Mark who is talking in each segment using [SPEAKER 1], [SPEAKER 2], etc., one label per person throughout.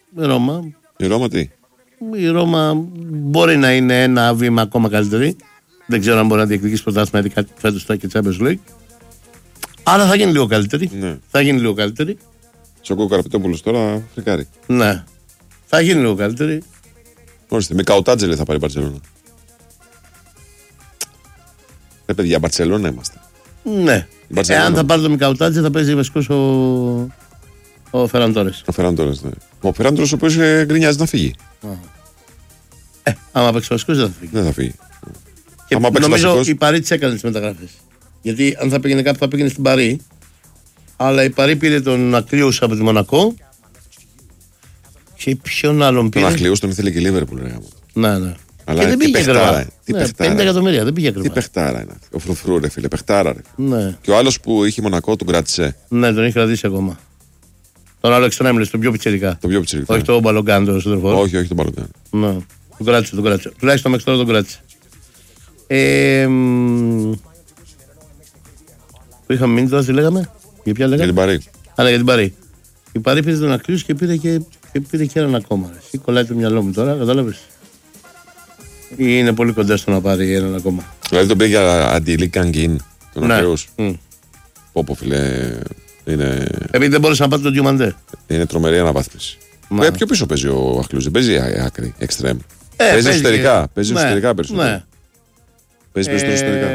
[SPEAKER 1] Η Ρώμα τι?
[SPEAKER 2] Η Ρώμα μπορεί να είναι ένα βήμα ακόμα καλύτερη. Δεν ξέρω αν μπορεί να διεκδικήσει πρωτάθλημα, γιατί κάτι φέτος θα έχει και Champions League. Αλλά θα γίνει λίγο καλύτερη.
[SPEAKER 1] Ναι.
[SPEAKER 2] Θα γίνει λίγο καλύτερη.
[SPEAKER 1] Σοκό Καραπετόπουλος τώρα φρικάρει.
[SPEAKER 2] Ναι. Θα γίνει λίγο καλύτερη.
[SPEAKER 1] Ορίστε, με Καουτάτζελε θα πάρει η Μπαρτσελόνα. Παιδιά, Μπαρτσελόνα είμαστε.
[SPEAKER 2] Ναι. Εάν θα πάρει το Μικαουτάτζε θα παίζει βασικός ο Φεράν Τόρες.
[SPEAKER 1] Ο Φεράν Τόρες, ναι. Ο Φεράν Τόρες ο οποίος γκρινιάζει να φύγει.
[SPEAKER 2] Άμα παίξει βασικός δεν θα φύγει.
[SPEAKER 1] Δεν θα φύγει.
[SPEAKER 2] Και νομίζω η Παρί τις έκανε τις μεταγραφές. Γιατί αν θα πήγαινε κάπου θα πήγαινε στην Παρί. Αλλά η Παρί πήρε τον Ακλίους από τη Μονακό. Και ποιον άλλον πήρε?
[SPEAKER 1] Τον Ακλίους τον ήθελε και η Λίβερπουλ.
[SPEAKER 2] Ναι.
[SPEAKER 1] Αλλά
[SPEAKER 2] δεν πήγε ακριβά.
[SPEAKER 1] Τι
[SPEAKER 2] 50 εκατομμύρια, δεν πήγε ακριβά.
[SPEAKER 1] Τι παιχτάρα είναι αυτή. Ο Φρουφρού, ρε φίλε, παιχτάρα. Ρε.
[SPEAKER 2] Ναι.
[SPEAKER 1] Και ο άλλος που είχε Μονακό τον κράτησε.
[SPEAKER 2] Ναι, τον έχει κρατήσει ακόμα. Τον άλλο εξτρέμιλε, τον πιο πιτσιρικά.
[SPEAKER 1] Όχι
[SPEAKER 2] τον Μπαλογκάντο, ο σύντροφο.
[SPEAKER 1] Όχι τον Μπαλογκάντο.
[SPEAKER 2] Ναι. Τον κράτησε. Τουλάχιστον μέχρι τώρα τον κράτησε. Που είχαμε μείνει τώρα, τι λέγαμε? Για ποια λέγαμε?
[SPEAKER 1] Για την Παρί.
[SPEAKER 2] Αλλά για την Παρί. Η Παρί πήρε τον Ακλίους και πήρε και έναν ακόμα. Εσύ κολλάει το μυαλό μου τώρα, κατάλαβες? Ή είναι πολύ κοντά στο να πάρει έναν ακόμα?
[SPEAKER 1] Δηλαδή τον πήγε για αντιλή Καγκίν τον Ακλίους. Πόπο φίλε. Είναι...
[SPEAKER 2] Επειδή δεν μπορούσε να πάρει τον Διομαντέ.
[SPEAKER 1] Είναι τρομερή αναβάθμιση. Πιο πίσω παίζει ο Ακλίους, δεν παίζει άκρη, εξτρέμ. Παίζει εσωτερικά. Παίζει εσωτερικά περισσότερο.
[SPEAKER 2] Ναι.
[SPEAKER 1] Παίζει περισσότερο εσωτερικά.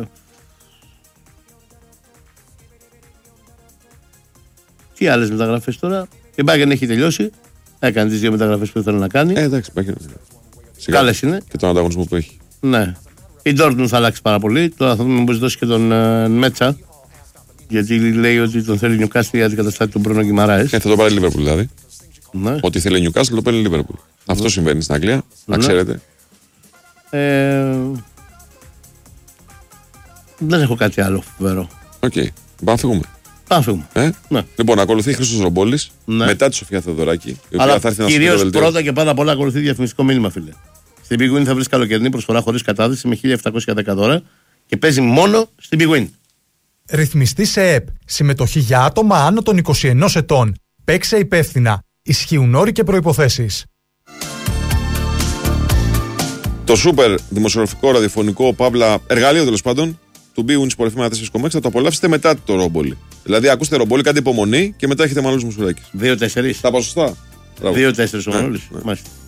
[SPEAKER 2] Τι άλλες μεταγραφές τώρα? Η Bayern έχει τελειώσει. Έκανε τις 2 μεταγραφές που ήθελε να κάνει.
[SPEAKER 1] Εντάξει,
[SPEAKER 2] Καλές είναι.
[SPEAKER 1] Και τον ανταγωνισμό που έχει.
[SPEAKER 2] Ναι. Η Dortmund θα αλλάξει πάρα πολύ. Τώρα θα δούμε πώς δώσει και τον Μέτσα. Γιατί λέει ότι τον θέλει Newcastle για την καταστάτη του Μπρούνο Γκιμαράες.
[SPEAKER 1] Θα τον πάρει Liverpool δηλαδή.
[SPEAKER 2] Ναι.
[SPEAKER 1] Ό,τι θέλει Newcastle το παίρνει Liverpool. Αυτό συμβαίνει στην Αγγλία. Να ξέρετε.
[SPEAKER 2] Δεν έχω κάτι άλλο φοβερό.
[SPEAKER 1] Οκ. Πάμε να φύγουμε.
[SPEAKER 2] Ναι.
[SPEAKER 1] Λοιπόν, ακολουθεί Χρήστος Ρομπόλης μετά τη Σοφία Θεοδωράκη.
[SPEAKER 2] Αλλά κυρίως πρώτα και πάρα πολλά ακολουθεί διαφημιστικό μήνυμα, φίλε. Στην Big Win θα βρεις καλοκαιρινή προσφορά χωρίς κατάδυση με 1.710 δώρα και παίζει μόνο στην Big Win.
[SPEAKER 3] Ρυθμιστή σε ΕΠ. Συμμετοχή για άτομα άνω των 21 ετών. Παίξε υπεύθυνα. Ισχύουν όροι και προϋποθέσεις.
[SPEAKER 1] Το σούπερ δημοσιογραφικό ραδιοφωνικό παύλα εργαλείο τέλος πάντων του Big Win Sport FM 4,6 θα το απολαύσετε μετά το Ρομπόλη. Δηλαδή ακούστε Ρομπόλη, κάντε υπομονή και μετά έχετε Μανώλης Μουσουράκης.
[SPEAKER 2] 2-4.
[SPEAKER 1] Τα ποσοστά.
[SPEAKER 2] 2-4 ο Μανώλης. Μάλιστα.